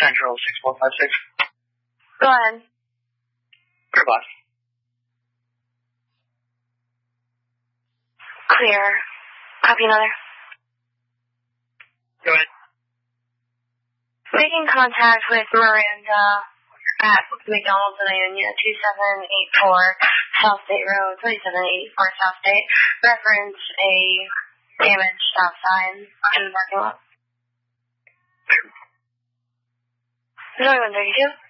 Central 6456. Go ahead. Goodbye. Clear. Copy another. Go ahead. Making contact with Miranda at McDonald's in Ionia, 2784 South State Road, 2784 South State. Reference a damaged stop sign in the parking lot. 2132.